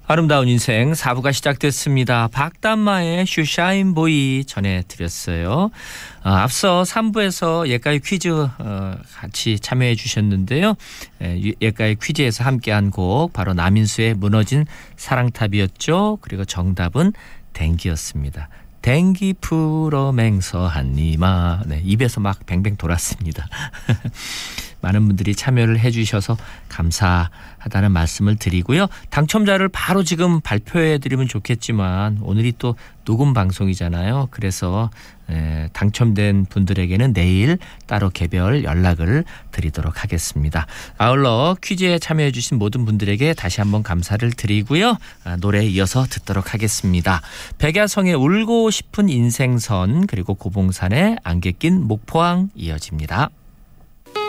아름다운 인생 4부가 시작됐습니다. 박담마의 슈샤인보이 전해드렸어요. 앞서 3부에서 예가의 퀴즈 같이 참여해 주셨는데요. 예가의 퀴즈에서 함께한 곡 바로 남인수의 무너진 사랑탑이었죠. 그리고 정답은 댕기였습니다. 댕기 풀어 맹서하니마. 네, 입에서 막 뱅뱅 돌았습니다. 많은 분들이 참여를 해주셔서 감사하다는 말씀을 드리고요. 당첨자를 바로 지금 발표해드리면 좋겠지만 오늘이 또 녹음 방송이잖아요. 그래서 당첨된 분들에게는 내일 따로 개별 연락을 드리도록 하겠습니다. 아울러 퀴즈에 참여해 주신 모든 분들에게 다시 한번 감사를 드리고요. 노래 이어서 듣도록 하겠습니다. 백야성의 울고 싶은 인생선 그리고 고봉산의 안개 낀 목포항 이어집니다.